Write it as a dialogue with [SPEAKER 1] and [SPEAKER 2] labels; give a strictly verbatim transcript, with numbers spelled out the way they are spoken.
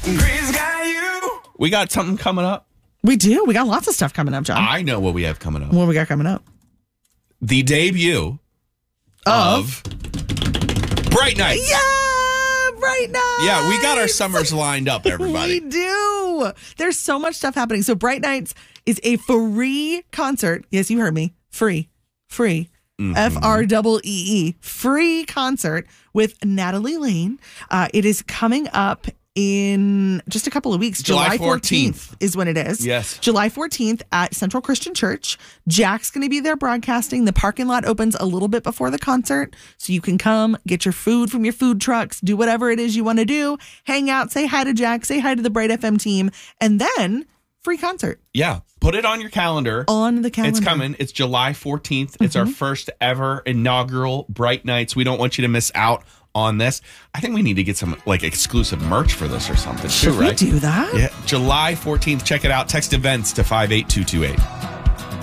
[SPEAKER 1] Grace got you.
[SPEAKER 2] We got something coming up.
[SPEAKER 3] We do. We got lots of stuff coming up, John.
[SPEAKER 2] I know what we have coming up.
[SPEAKER 3] What we got coming up?
[SPEAKER 2] The debut of, of Bright Nights.
[SPEAKER 3] Yeah, Bright Nights.
[SPEAKER 2] Yeah, we got our summers lined up, everybody.
[SPEAKER 3] We do. There's so much stuff happening. So Bright Nights is a free concert. Yes, you heard me. Free. Free. Mm-hmm. F R E E E. Free concert with Natalie Lane. Uh, it is coming up in just a couple of weeks.
[SPEAKER 2] July
[SPEAKER 3] July fourteenth is when it is.
[SPEAKER 2] Yes.
[SPEAKER 3] July fourteenth at Central Christian Church. Jack's going to be there broadcasting. The parking lot opens a little bit before the concert, so you can come, get your food from your food trucks, do whatever it is you want to do, hang out, say hi to Jack, say hi to the Bright F M team, and then free concert.
[SPEAKER 2] Yeah. Put it on your calendar.
[SPEAKER 3] On the calendar.
[SPEAKER 2] It's coming. It's July fourteenth. It's mm-hmm. our first ever inaugural Bright Nights. We don't want you to miss out on this. I think we need to get some like exclusive merch for this or something
[SPEAKER 3] Should
[SPEAKER 2] too, right?
[SPEAKER 3] we do that?
[SPEAKER 2] Yeah. July fourteenth. Check it out. Text events to five eight two two eight.